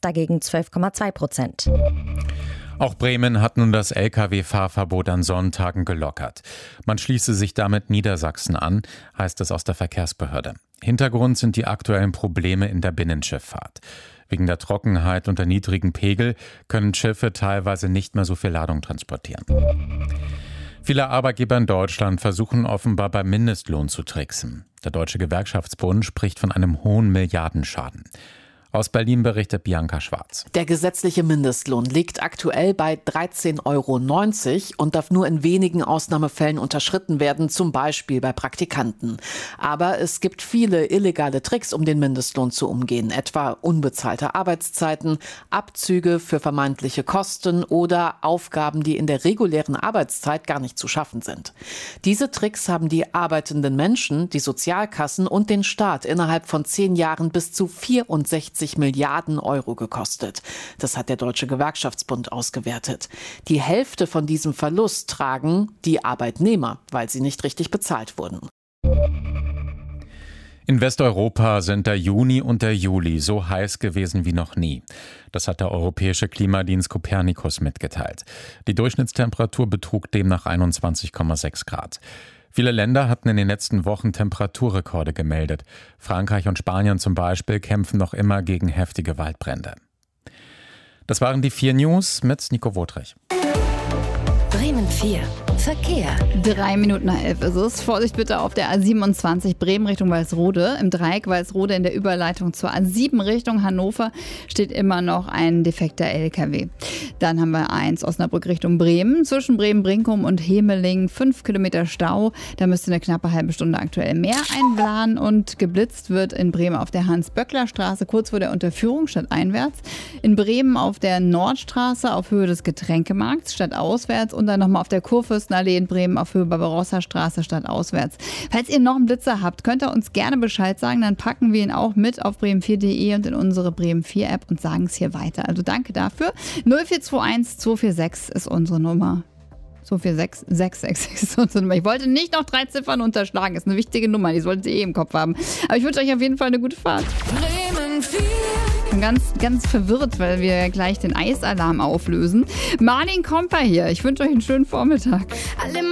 dagegen 12,2%. Auch Bremen hat nun das Lkw-Fahrverbot an Sonntagen gelockert. Man schließe sich damit Niedersachsen an, heißt es aus der Verkehrsbehörde. Hintergrund sind die aktuellen Probleme in der Binnenschifffahrt. Wegen der Trockenheit und der niedrigen Pegel können Schiffe teilweise nicht mehr so viel Ladung transportieren. Viele Arbeitgeber in Deutschland versuchen offenbar beim Mindestlohn zu tricksen. Der Deutsche Gewerkschaftsbund spricht von einem hohen Milliardenschaden. Aus Berlin berichtet Bianca Schwarz. Der gesetzliche Mindestlohn liegt aktuell bei 13,90 € und darf nur in wenigen Ausnahmefällen unterschritten werden, zum Beispiel bei Praktikanten. Aber es gibt viele illegale Tricks, um den Mindestlohn zu umgehen, etwa unbezahlte Arbeitszeiten, Abzüge für vermeintliche Kosten oder Aufgaben, die in der regulären Arbeitszeit gar nicht zu schaffen sind. Diese Tricks haben die arbeitenden Menschen, die Sozialkassen und den Staat innerhalb von 10 Jahren bis zu 64 Milliarden € gekostet. Das hat der Deutsche Gewerkschaftsbund ausgewertet. Die Hälfte von diesem Verlust tragen die Arbeitnehmer, weil sie nicht richtig bezahlt wurden. In Westeuropa sind der Juni und der Juli so heiß gewesen wie noch nie. Das hat der europäische Klimadienst Copernicus mitgeteilt. Die Durchschnittstemperatur betrug demnach 21,6 Grad. Viele Länder hatten in den letzten Wochen Temperaturrekorde gemeldet. Frankreich und Spanien zum Beispiel kämpfen noch immer gegen heftige Waldbrände. Das waren die 4 News mit Nico Wotrich. Bremen 4. Verkehr. 11:03 ist es. Vorsicht bitte auf der A27 Bremen Richtung Walsrode. Im Dreieck Walsrode in der Überleitung zur A7 Richtung Hannover steht immer noch ein defekter LKW. Dann haben wir A1 Osnabrück Richtung Bremen. Zwischen Bremen-Brinkum und Hemeling 5 Kilometer Stau. Da müsste eine knappe halbe Stunde aktuell mehr einplanen. Und geblitzt wird in Bremen auf der Hans-Böckler-Straße kurz vor der Unterführung stadteinwärts. In Bremen auf der Nordstraße auf Höhe des Getränkemarkts stadtauswärts und dann nochmal auf der Kurfürstenallee in Bremen auf Höhe Barbarossa-Straße stadtauswärts. Falls ihr noch einen Blitzer habt, könnt ihr uns gerne Bescheid sagen, dann packen wir ihn auch mit auf bremen4.de und in unsere Bremen 4 App und sagen es hier weiter. Also danke dafür. 0421 246 ist unsere Nummer. 246 666 ist unsere Nummer. Ich wollte nicht noch 3 Ziffern unterschlagen. Ist eine wichtige Nummer, die solltet ihr im Kopf haben. Aber ich wünsche euch auf jeden Fall eine gute Fahrt. Bremen 4. Ich bin ganz verwirrt, weil wir gleich den Eisalarm auflösen. Martin Komper hier. Ich wünsche euch einen schönen Vormittag. Alle